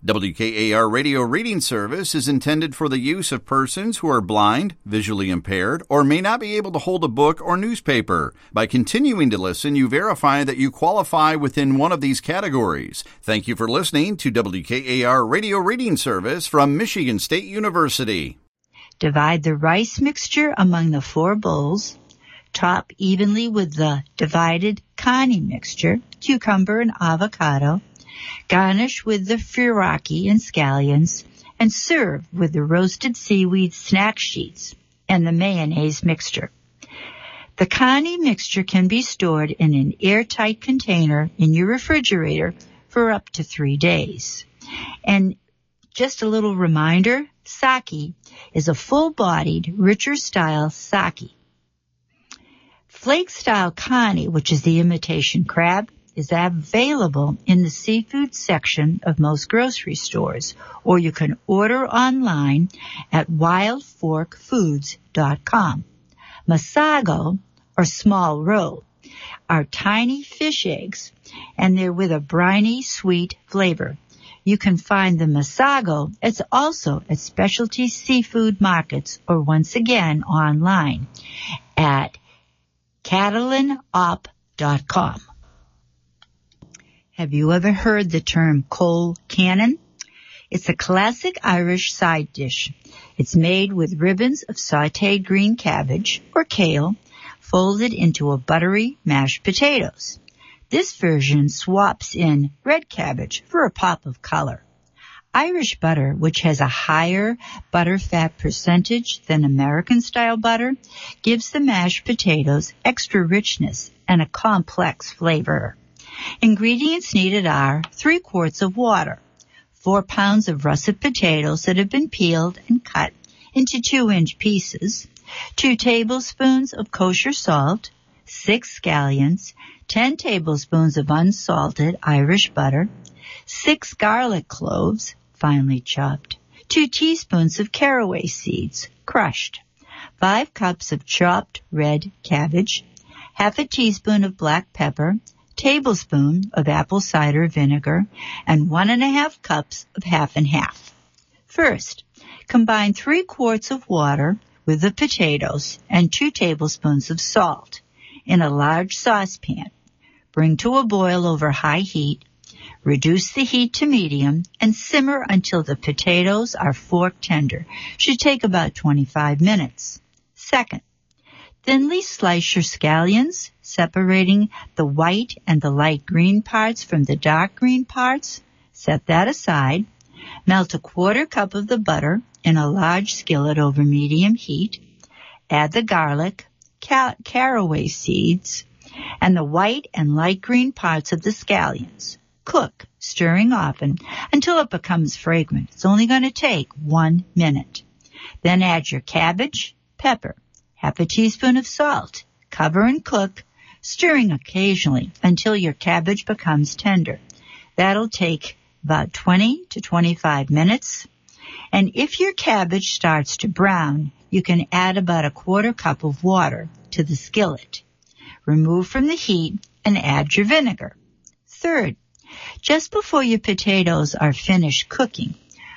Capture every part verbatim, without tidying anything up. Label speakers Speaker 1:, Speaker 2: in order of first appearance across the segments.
Speaker 1: W K A R Radio Reading Service is intended for the use of persons who are blind, visually impaired, or may not be able to hold a book or newspaper. By continuing to listen, you verify that you qualify within one of these categories. Thank you for listening to W K A R Radio Reading Service from Michigan State University.
Speaker 2: Divide the rice mixture among the four bowls. Top evenly with the divided connie mixture, cucumber and avocado. Garnish with the furaki and scallions, and serve with the roasted seaweed snack sheets and the mayonnaise mixture. The connie mixture can be stored in an airtight container in your refrigerator for up to three days. And just a little reminder, sake is a full-bodied, richer-style sake. Flake-style connie, which is the imitation crab, is available in the seafood section of most grocery stores, or you can order online at wild fork foods dot com. Masago, or small roe, are tiny fish eggs, and they're with a briny, sweet flavor. You can find the masago as also at specialty seafood markets, or once again online at catalan op dot com. Have you ever heard the term coal cannon? It's a classic Irish side dish. It's made with ribbons of sautéed green cabbage or kale folded into a buttery mashed potatoes. This version swaps in red cabbage for a pop of color. Irish butter, which has a higher butter fat percentage than American-style butter, gives the mashed potatoes extra richness and a complex flavor. Ingredients needed are three quarts of water, four pounds of russet potatoes that have been peeled and cut into two-inch pieces, two tablespoons of kosher salt, six scallions, ten tablespoons of unsalted Irish butter, six garlic cloves, finely chopped, two teaspoons of caraway seeds, crushed, five cups of chopped red cabbage, half a teaspoon of black pepper, tablespoon of apple cider vinegar, and one and a half cups of half and half. First, combine three quarts of water with the potatoes and two tablespoons of salt in a large saucepan. Bring to a boil over high heat. Reduce the heat to medium and simmer until the potatoes are fork tender. Should take about twenty-five minutes. Second, thinly slice your scallions, separating the white and the light green parts from the dark green parts. Set that aside. Melt a quarter cup of the butter in a large skillet over medium heat. Add the garlic, ca- caraway seeds, and the white and light green parts of the scallions. Cook, stirring often, until it becomes fragrant. It's only going to take one minute. Then add your cabbage, pepper, half a teaspoon of salt. Cover and cook, stirring occasionally until your cabbage becomes tender. That'll take about twenty to twenty-five minutes. And if your cabbage starts to brown, you can add about a quarter cup of water to the skillet. Remove from the heat and add your vinegar. Third, just before your potatoes are finished cooking,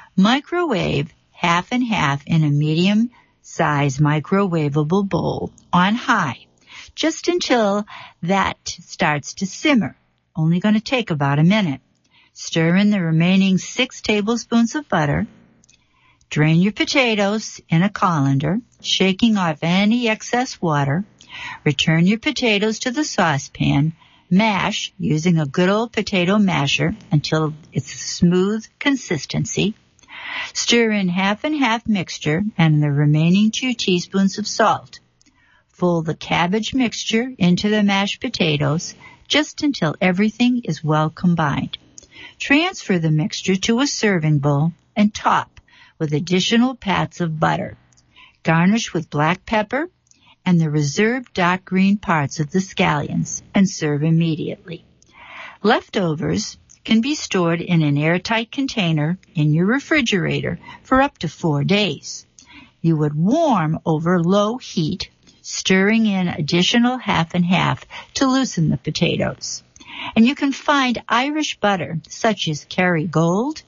Speaker 2: microwave half and half in a medium-size microwavable bowl on high, just until that starts to simmer. Only going to take about a minute. Stir in the remaining six tablespoons of butter. Drain your potatoes in a colander, shaking off any excess water. Return your potatoes to the saucepan. Mash using a good old potato masher until it's a smooth consistency. Stir in half and half mixture and the remaining two teaspoons of salt. Fold the cabbage mixture into the mashed potatoes just until everything is well combined. Transfer the mixture to a serving bowl and top with additional pats of butter. Garnish with black pepper and the reserved dark green parts of the scallions and serve immediately. Leftovers can be stored in an airtight container in your refrigerator for up to four days. You would warm over low heat, stirring in additional half and half to loosen the potatoes. And you can find Irish butter such as Kerrygold,